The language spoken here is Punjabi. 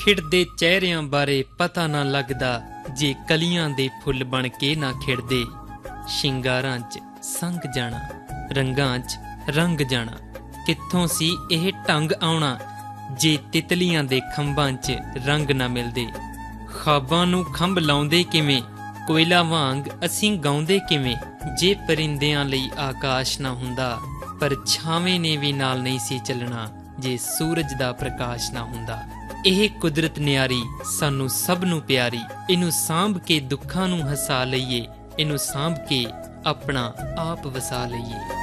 ਖਿੜਦੇ ਚਿਹਰਿਆਂ ਬਾਰੇ ਪਤਾ ਨਾ ਲੱਗਦਾ ਜੇ ਕਲੀਆਂ ਦੇ ਫੁੱਲ ਬਣ ਕੇ ਨਾ ਖਿੜਦੇ। ਸ਼ਿੰਗਾਰਾਂ 'ਚ ਸੰਗ ਜਾਣਾ, ਰੰਗਾਂ 'ਚ ਰੰਗ ਜਾਣਾ, ਕਿੱਥੋਂ ਸੀ ਇਹ ਢੰਗ ਆਉਣਾ ਜੇ ਤਿਤਲੀਆਂ ਦੇ ਖੰਭਾਂ 'ਚ ਰੰਗ ਨਾ ਮਿਲਦੇ। ਖ਼ਾਬਾਂ ਨੂੰ ਖੰਭ ਲਾਉਂਦੇ ਕਿਵੇਂ, ਕੋਇਲਾ ਵਾਂਗ ਅਸੀਂ ਗਾਉਂਦੇ ਕਿਵੇਂ ਜੇ ਪਰਿੰਦਿਆਂ ਲਈ ਆਕਾਸ਼ ਨਾ ਹੁੰਦਾ। ਪਰਛਾਵੇਂ ਨੇ ਵੀ ਨਾਲ ਨਹੀਂ ਸੀ ਚੱਲਣਾ ਜੇ ਸੂਰਜ ਦਾ ਪ੍ਰਕਾਸ਼ ਨਾ ਹੁੰਦਾ। ਇਹ ਕੁਦਰਤ ਨਿਆਰੀ ਸਾਨੂੰ ਸਭ ਨੂੰ ਪਿਆਰੀ, ਇਹਨੂੰ ਸਾਂਭ ਕੇ ਦੁੱਖਾਂ ਨੂੰ ਹਸਾ ਲਈਏ, ਇਹਨੂੰ ਸਾਂਭ ਕੇ ਆਪਣਾ ਆਪ ਵਸਾ ਲਈਏ।